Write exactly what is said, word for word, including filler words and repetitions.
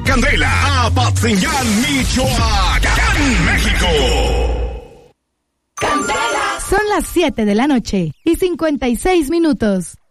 Candela, Apatzingán, Michoacán, México. Candela. Son las siete de la noche y cincuenta y seis minutos.